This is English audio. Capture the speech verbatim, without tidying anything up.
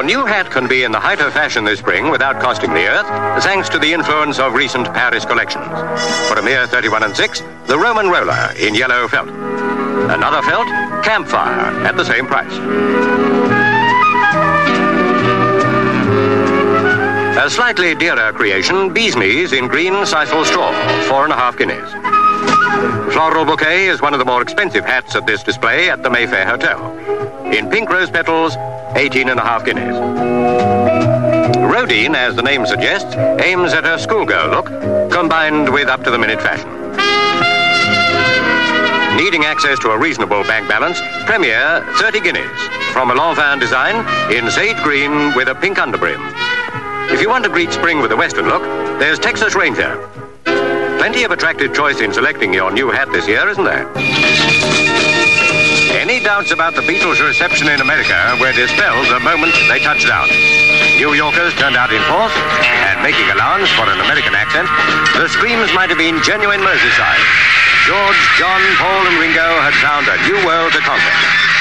new hat can be in the height of fashion this spring without costing the earth, thanks to the influence of recent Paris collections. For a mere thirty-one and six, the Roman roller in yellow felt. Another felt, Campfire, at the same price. A slightly dearer creation, Bee's Knees in green sisal straw, four and a half guineas. Floral Bouquet is one of the more expensive hats at this display at the Mayfair Hotel. In pink rose petals, eighteen and a half guineas. Rodine, as the name suggests, aims at a schoolgirl look, combined with up-to-the-minute fashion. Needing access to a reasonable bank balance, Premier, thirty guineas, from a Lanvin design in sage green with a pink underbrim. If you want to greet spring with a western look, there's Texas Ranger. Plenty of attractive choice in selecting your new hat this year, isn't there? Any doubts about the Beatles' reception in America were dispelled the moment they touched down. New Yorkers turned out in force, and making allowance for an American accent, the screams might have been genuine Merseyside. George, John, Paul and Ringo had found a new world to conquer.